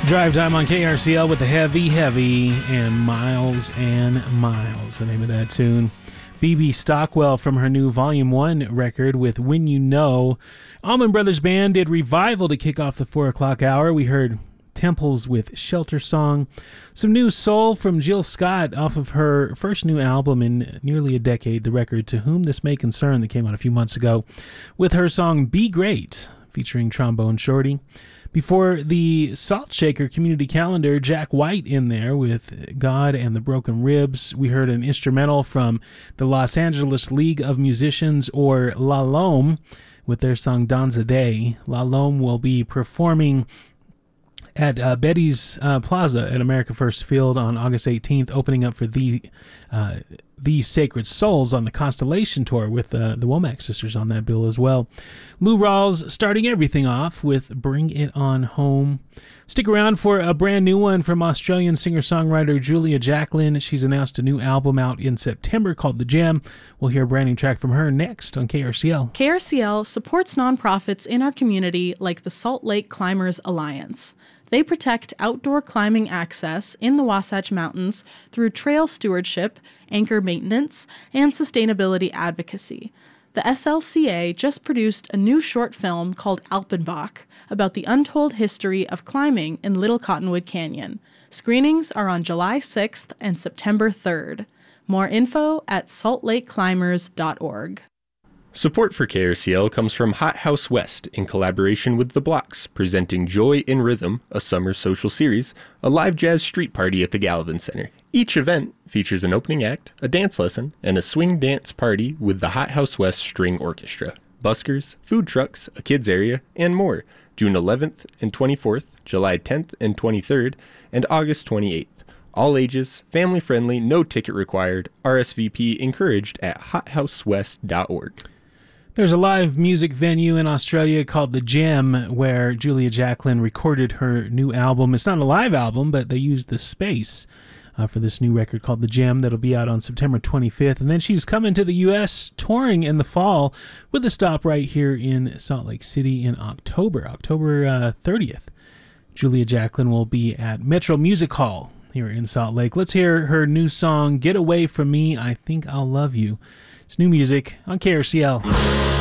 Drive Time on KRCL with the Heavy and Miles, the name of that tune. BB Stockwell from her new Volume 1 record with When You Know. Allman Brothers Band did Revival to kick off the 4 o'clock hour. We heard Temples with Shelter Song. Some new soul from Jill Scott off of her first new album in nearly a decade, the record To Whom This May Concern, that came out a few months ago, with her song Be Great, featuring Trombone Shorty. Before the Salt Shaker Community Calendar, Jack White in there with God and the Broken Ribs. We heard an instrumental from the Los Angeles League of Musicians, or La Lome, with their song Danza Day. La Lome will be performing at Betty's Plaza at America First Field on August 18th, opening up for the Sacred Souls on the Constellation Tour with the Womack sisters on that bill as well. Lou Rawls starting everything off with Bring It On Home. Stick around for a brand new one from Australian singer-songwriter Julia Jacklin. She's announced a new album out in September called The Gem. We'll hear a brand new track from her next on KRCL. KRCL supports nonprofits in our community like the Salt Lake Climbers Alliance. They protect outdoor climbing access in the Wasatch Mountains through trail stewardship, anchor maintenance, and sustainability advocacy. The SLCA just produced a new short film called Alpenbach about the untold history of climbing in Little Cottonwood Canyon. Screenings are on July 6th and September 3rd. More info at saltlakeclimbers.org. Support for KRCL comes from Hot House West in collaboration with The Blocks, presenting Joy in Rhythm, a summer social series, a live jazz street party at the Gallivan Center. Each event features an opening act, a dance lesson, and a swing dance party with the Hot House West String Orchestra, buskers, food trucks, a kids area, and more. June 11th and 24th, July 10th and 23rd, and August 28th. All ages, family friendly, no ticket required, RSVP encouraged at hothousewest.org. There's a live music venue in Australia called The Gem where Julia Jacklin recorded her new album. It's not a live album, but they used the space for this new record called The Gem that'll be out on September 25th. And then she's coming to the U.S. touring in the fall with a stop right here in Salt Lake City in October 30th. Julia Jacklin will be at Metro Music Hall here in Salt Lake. Let's hear her new song, Get Away From Me, I Think I'll Love You. It's new music on KRCL.